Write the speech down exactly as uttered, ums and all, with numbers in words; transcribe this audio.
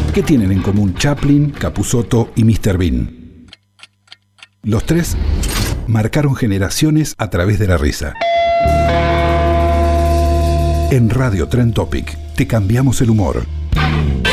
¿Qué tienen en común Chaplin, Capusotto y míster Bean? Los tres marcaron generaciones a través de la risa. En Radio Trend Topic te cambiamos el humor.